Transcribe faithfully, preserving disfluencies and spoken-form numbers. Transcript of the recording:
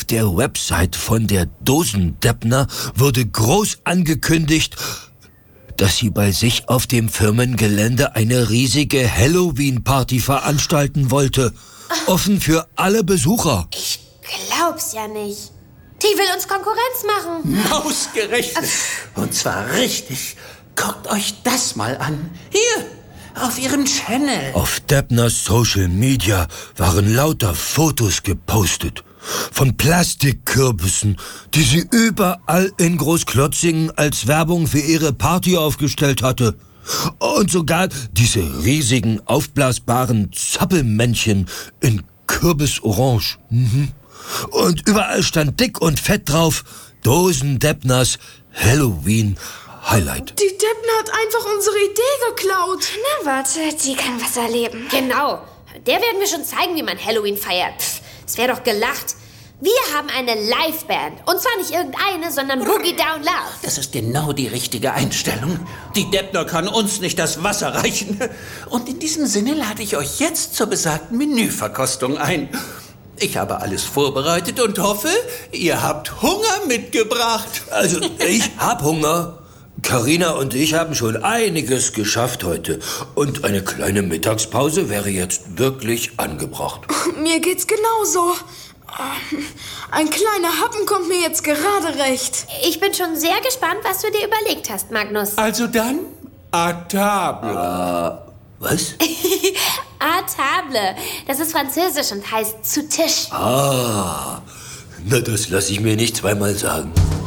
Auf der Website von der Dosendeppner wurde groß angekündigt, dass sie bei sich auf dem Firmengelände eine riesige Halloween-Party veranstalten wollte. Offen für alle Besucher. Ich glaub's ja nicht. Die will uns Konkurrenz machen. Mausgerechnet. Und zwar richtig. Guckt euch das mal an. Hier, auf ihrem Channel. Auf Deppners Social Media waren lauter Fotos gepostet. Von Plastikkürbissen, die sie überall in Großklotzingen als Werbung für ihre Party aufgestellt hatte. Und sogar diese riesigen, aufblasbaren Zappelmännchen in Kürbisorange. Mhm. Und überall stand dick und fett drauf: Dosendeppners Halloween Highlight. Die Deppner hat einfach unsere Idee geklaut. Na warte, die kann was erleben. Genau. Der werden wir schon zeigen, wie man Halloween feiert. Pff, es wäre doch gelacht. Wir haben eine Liveband. Und zwar nicht irgendeine, sondern Boogie Down Love. Das ist genau die richtige Einstellung. Die Deppner kann uns nicht das Wasser reichen. Und in diesem Sinne lade ich euch jetzt zur besagten Menüverkostung ein. Ich habe alles vorbereitet und hoffe, ihr habt Hunger mitgebracht. Also, ich hab Hunger. Carina und ich haben schon einiges geschafft heute. Und eine kleine Mittagspause wäre jetzt wirklich angebracht. Mir geht's genauso. Ein kleiner Happen kommt mir jetzt gerade recht. Ich bin schon sehr gespannt, was du dir überlegt hast, Magnus. Also dann, à table. Äh, was? À table. Das ist französisch und heißt zu Tisch. Ah, na das lasse ich mir nicht zweimal sagen.